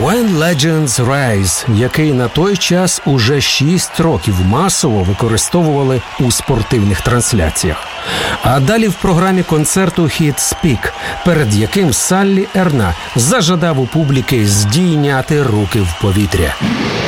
When Legends Rise, який на той час уже 6 років масово використовували у спортивних трансляціях. А далі в програмі концерту «Hit Speak», перед яким Саллі Ерна зажадав у публіки здійняти руки в повітря.